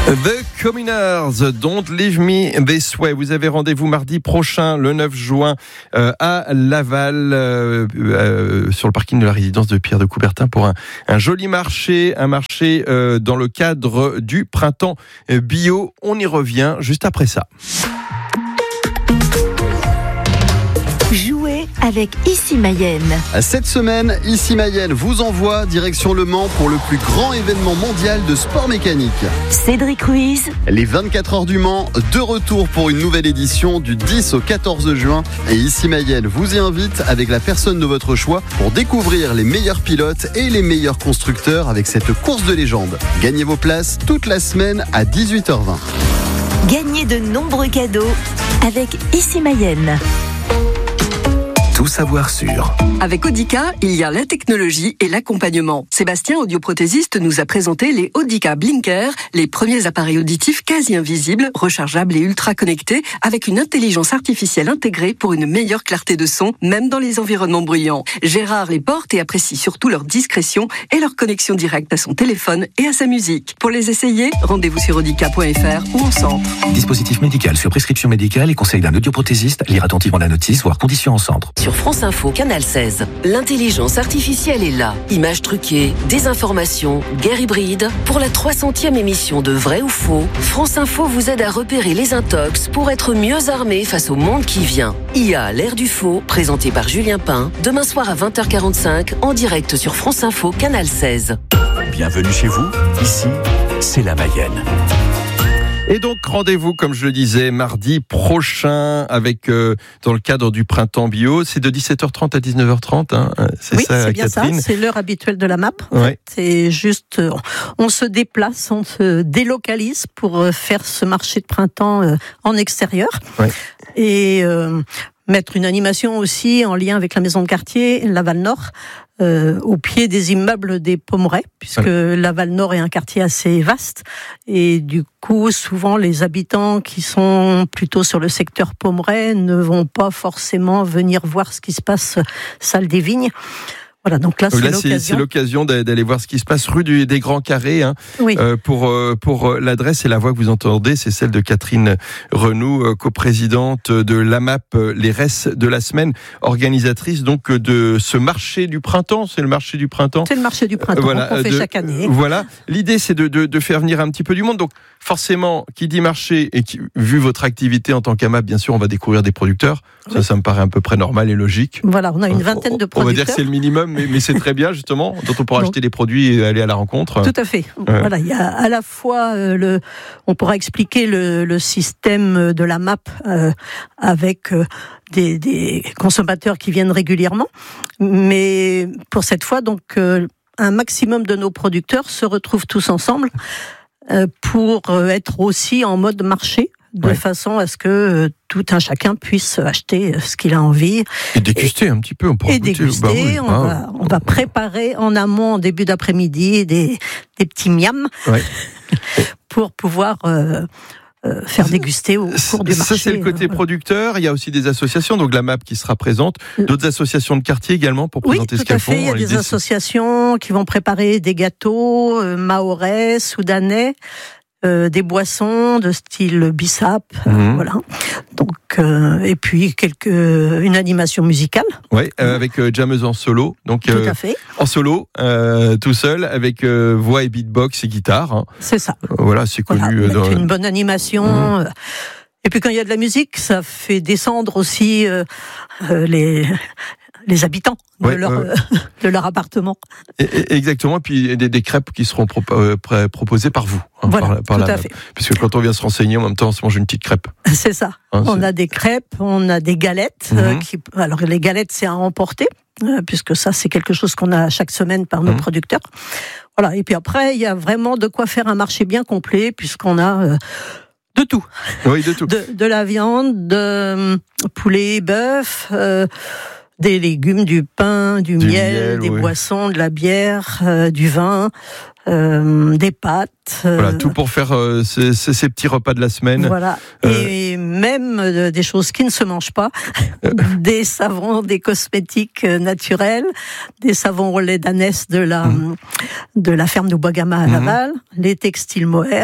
The Communers, Don't Leave Me This Way. Vous avez rendez-vous mardi prochain, le 9 juin, à Laval, sur le parking de la résidence de Pierre de Coubertin pour un joli marché, dans le cadre du printemps bio. On y revient juste après ça. Jouez avec Ici Mayenne. Cette semaine, Ici Mayenne vous envoie direction Le Mans pour le plus grand événement mondial de sport mécanique. Cédric Ruiz. Les 24 heures du Mans, de retour pour une nouvelle édition du 10 au 14 juin. Et Ici Mayenne vous y invite avec la personne de votre choix pour découvrir les meilleurs pilotes et les meilleurs constructeurs avec cette course de légende. Gagnez vos places toute la semaine à 18h20. Gagnez de nombreux cadeaux avec Ici Mayenne. Tout savoir sur. Avec Audica, il y a la technologie et l'accompagnement. Sébastien, audioprothésiste, nous a présenté les Audica Blinker, les premiers appareils auditifs quasi invisibles, rechargeables et ultra connectés, avec une intelligence artificielle intégrée pour une meilleure clarté de son, même dans les environnements bruyants. Gérard les porte et apprécie surtout leur discrétion et leur connexion directe à son téléphone et à sa musique. Pour les essayer, rendez-vous sur audica.fr ou en centre. Dispositif médical sur prescription médicale et conseil d'un audioprothésiste. Lire attentivement la notice, voire conditions en centre. Sur France Info, Canal 16, l'intelligence artificielle est là. Images truquées, désinformation, guerre hybride. Pour la 300e émission de Vrai ou Faux, France Info vous aide à repérer les intox pour être mieux armé face au monde qui vient. IA, l'ère du faux, présenté par Julien Pain, demain soir à 20h45, en direct sur France Info, Canal 16. Bienvenue chez vous, ici, c'est la Mayenne. Et donc, rendez-vous, comme je le disais, mardi prochain, avec dans le cadre du printemps bio. C'est de 17h30 à 19h30, hein, oui, ça, c'est bien Catherine. ça, c'est l'heure habituelle de la MAP. Ouais. C'est juste, on se déplace, on se délocalise pour faire ce marché de printemps en extérieur. Ouais. Et mettre une animation aussi en lien avec la maison de quartier, Laval-Nord, au pied des immeubles des Pommerets, puisque Laval-Nord est un quartier assez vaste. Et du coup, souvent, les habitants qui sont plutôt sur le secteur Pommerais ne vont pas forcément venir voir ce qui se passe salle des Vignes. Voilà, donc là, c'est l'occasion d'aller voir ce qui se passe rue des Grands Carrés. Hein, oui. Pour l'adresse et la voix que vous entendez, c'est celle de Catherine Renoux, coprésidente de l'AMAP, les Restes de la semaine, organisatrice donc de ce marché du printemps. C'est le marché du printemps. C'est le marché du printemps qu'on fait chaque année. Voilà, l'idée c'est de faire venir un petit peu du monde. Donc forcément, qui dit marché et vu votre activité en tant qu'AMAP, bien sûr, on va découvrir des producteurs. Oui. Ça me paraît à peu près normal et logique. Voilà, on a une vingtaine de producteurs. On va dire que c'est le minimum. Mais c'est très bien, justement, dont on pourra acheter des produits et aller à la rencontre. Tout à fait. Voilà, il y a à la fois, on pourra expliquer le système de la MAP avec des consommateurs qui viennent régulièrement. Mais pour cette fois, donc, un maximum de nos producteurs se retrouvent tous ensemble pour être aussi en mode marché. De façon à ce que tout un chacun puisse acheter ce qu'il a envie. Et déguster un petit peu. On pourra goûter. Déguster, on va préparer en amont, en début d'après-midi, des petits miams pour pouvoir faire déguster au cours du marché. Ça, c'est le côté producteur. Il y a aussi des associations, donc la MAP qui sera présente, d'autres associations de quartier également pour présenter ce qu'elles font. Il y a des associations qui vont préparer des gâteaux mahorais, soudanais, des boissons de style bissap, voilà. Donc et puis une animation musicale. Ouais, avec jammeuse en solo. Donc tout à fait. En solo, tout seul, avec voix et beatbox et guitare. Hein. C'est ça. Voilà, c'est connu. Voilà, une bonne animation. Et puis quand il y a de la musique, ça fait descendre aussi les habitants de leur appartement. Exactement, et puis des crêpes qui seront proposées par vous. Hein, voilà, par tout à fait. Puisque quand on vient se renseigner, en même temps, on se mange une petite crêpe. C'est ça. Hein, on a des crêpes, on a des galettes. Alors les galettes, c'est à emporter, puisque ça, c'est quelque chose qu'on a chaque semaine par nos producteurs. Voilà. Et puis après, il y a vraiment de quoi faire un marché bien complet, puisqu'on a de tout. Oui, de tout. De la viande, de poulet, bœuf, des légumes, du pain, du miel, des boissons, de la bière, du vin, des pâtes. Voilà, tout pour faire ces petits repas de la semaine. Voilà, et même des choses qui ne se mangent pas, des savons, des cosmétiques naturels, des savons au lait d'ânesse de la ferme de Bois-Gama à Laval, les textiles mohair,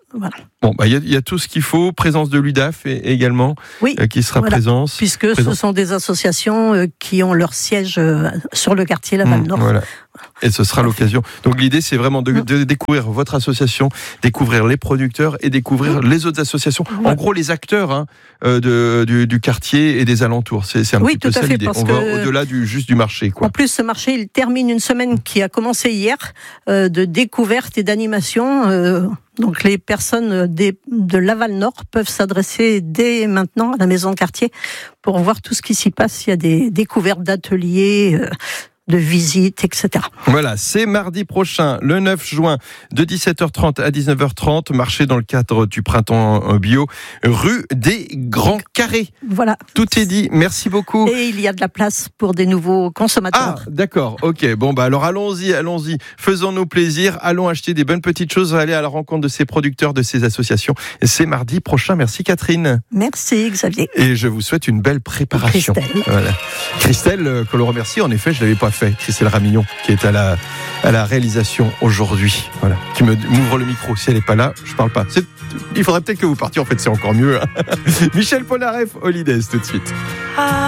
Voilà. Bon, il y a tout ce qu'il faut. Présence de l'UDAF également, oui, qui sera voilà. présente. Puisque ce sont des associations qui ont leur siège sur le quartier Laval-Nord. Voilà. Et ce sera l'occasion. Donc l'idée, c'est vraiment de découvrir votre association, découvrir les producteurs et découvrir les autres associations. En gros, les acteurs du quartier et des alentours. C'est un petit peu ça l'idée. On va au-delà juste du marché, quoi. En plus, ce marché, il termine une semaine qui a commencé hier de découverte et d'animation. Donc les personnes de Laval-Nord peuvent s'adresser dès maintenant à la maison de quartier pour voir tout ce qui s'y passe. Il y a des découvertes d'ateliers, de visites, etc. Voilà, c'est mardi prochain, le 9 juin, de 17h30 à 19h30, marché dans le cadre du printemps bio, rue des Grands Carrés. Voilà. Tout est dit, merci beaucoup. Et il y a de la place pour des nouveaux consommateurs. Ah, d'accord, ok. Bon, alors allons-y, faisons-nous plaisir, allons acheter des bonnes petites choses, aller à la rencontre de ces producteurs, de ces associations. C'est mardi prochain, merci Catherine. Merci Xavier. Et je vous souhaite une belle préparation. Christelle. Voilà. Christelle, qu'on le remercie, en effet, je ne l'avais pas fait. Christelle Ramillon, qui est à la réalisation aujourd'hui. Voilà. Qui m'ouvre le micro. Si elle n'est pas là, je ne parle pas. Il faudrait peut-être que vous partiez, en fait, c'est encore mieux. Michel Polnareff, Holidays, tout de suite.